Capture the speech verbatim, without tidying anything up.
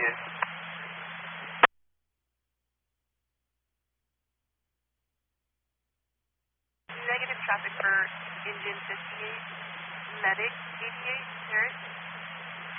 you. Negative traffic for engine fifty-eight, medic eighty-eight, Paris.